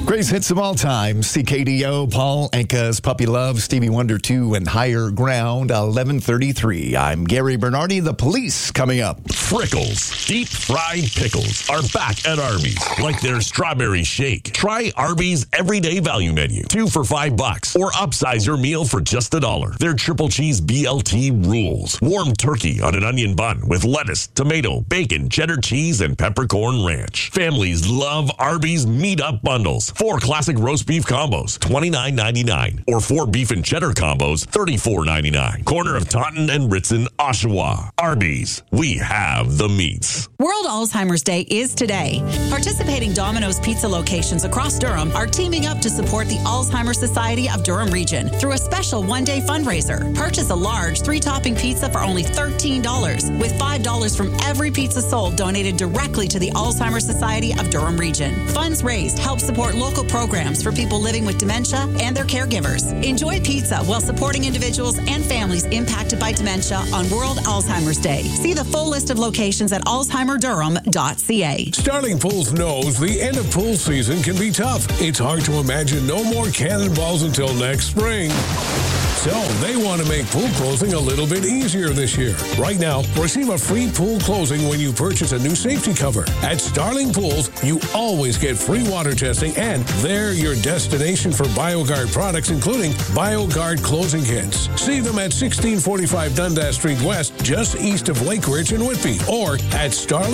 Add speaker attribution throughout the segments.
Speaker 1: Greatest hits of all time. CKDO, Paul Anka's Puppy Love, Stevie Wonder 2, and Higher Ground, 11:33. I'm Gary Bernardi. The Police coming up.
Speaker 2: Frickles, deep fried pickles, are back at Arby's, like their strawberry shake. Try Arby's Everyday Value Menu, 2 for $5, or upsize your meal for just $1. Their triple cheese BLT rules. Warm turkey on an onion bun with lettuce, tomato, bacon, cheddar cheese, and peppercorn ranch. Families love Arby's Meat Up Bundles. 4 classic roast beef combos, $29.99, or 4 beef and cheddar combos, $34.99. Corner of Taunton and Ritson, Oshawa. Arby's, we have the meats.
Speaker 3: World Alzheimer's Day is today. Participating Domino's Pizza locations across Durham are teaming up to support the Alzheimer's Society of Durham Region through a special one-day fundraiser. Purchase a large 3-topping pizza for only $13, with $5 from every pizza sold donated directly to the Alzheimer's Society of Durham Region. Funds raised help support local programs for people living with dementia and their caregivers. Enjoy pizza while supporting individuals and families impacted by dementia on World Alzheimer's Day. See the full list of locations at alzheimerdurham.ca.
Speaker 4: Starling Pools knows the end of pool season can be tough. It's hard to imagine no more cannonballs until next spring. So they want to make pool closing a little bit easier this year. Right now, receive a free pool closing when you purchase a new safety cover. At Starling Pools, you always get free water testing, and they're your destination for BioGuard products, including BioGuard closing kits. See them at 1645 Dundas Street West, just east of Lake Ridge and Whitby, or at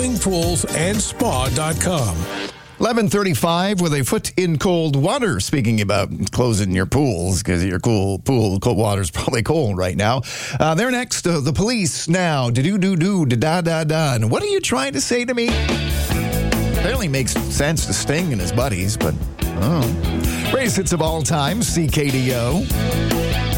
Speaker 4: starlingpoolsandspa.com.
Speaker 1: 11:35 with a foot in cold water. Speaking about closing your pools, because your cold water is probably cold right now. They're next. The Police now. Da-da-da-da. And what are you trying to say to me? Apparently makes sense to Sting and his buddies, but greatest hits of all time, CKDO.